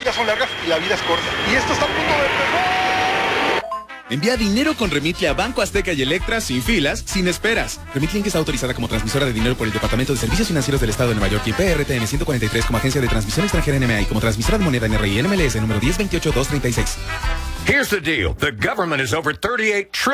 vidas son largas y la vida es corta. Y esto está a punto de empezar. Envía dinero con Remitly a Banco Azteca y Electra sin filas, sin esperas. Remitly Inc. está autorizada como transmisora de dinero por el Departamento de Servicios Financieros del Estado de Nueva York y PRTN 143 como agencia de transmisión extranjera NMA y como transmisora de moneda NRI NMLS número 1028236. Here's the deal. The government is over 38 trillion